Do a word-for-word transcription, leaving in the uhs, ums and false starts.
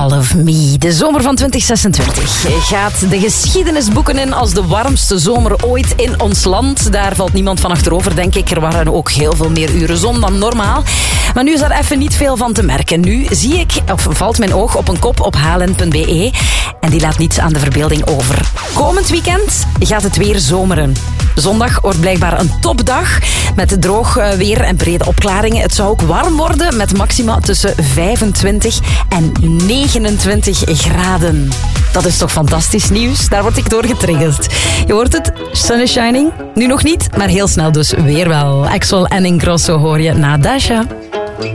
All of Me. De zomer van twintig zesentwintig gaat de geschiedenisboeken in als de warmste zomer ooit in ons land. Daar valt niemand van achterover, denk ik. Er waren ook heel veel meer uren zon dan normaal. Maar nu is daar even niet veel van te merken. Nu zie ik, of valt mijn oog op een kop op h l n punt b e. En die laat niets aan de verbeelding over. Komend weekend gaat het weer zomeren. Zondag wordt blijkbaar een topdag met droog weer en brede opklaringen. Het zou ook warm worden met maxima tussen vijfentwintig en negenentwintig graden. Dat is toch fantastisch nieuws? Daar word ik door getriggerd. Je hoort het, sun is shining. Nu nog niet, maar heel snel dus weer wel. Axel en Ingrosso hoor je na Dasha.